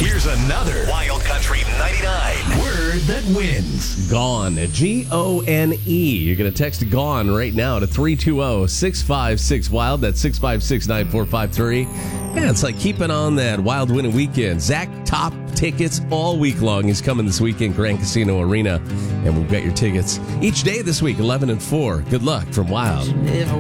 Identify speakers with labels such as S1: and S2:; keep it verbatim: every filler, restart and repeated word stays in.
S1: Here's another Wild Country ninety-nine word that wins.
S2: Gone. G O N E. You're going to text GONE right now to three two zero, six five six, WILD. That's six five six, nine four five three. Yeah, it's like keeping on that Wild winning weekend. Zach top tickets all week long. He's coming this weekend, Grand Casino Arena. And we've got your tickets each day this week, eleven and four. Good luck from Wild.
S3: Never